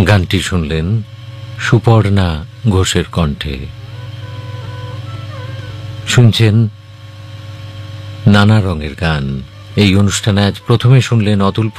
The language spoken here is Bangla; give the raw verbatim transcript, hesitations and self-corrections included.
গানটি শুনলেন সুপর্ণা ঘোষের কণ্ঠে। শুনছেন নানা রঙের গান। এই অনুষ্ঠানে আজ প্রথমে শুনলেন অতুল